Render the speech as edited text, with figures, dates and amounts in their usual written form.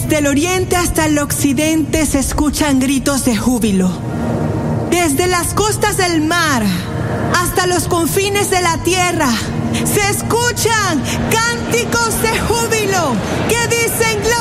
Desde el oriente hasta el occidente se escuchan gritos de júbilo. Desde las costas del mar hasta los confines de la tierra se escuchan cánticos de júbilo que dicen: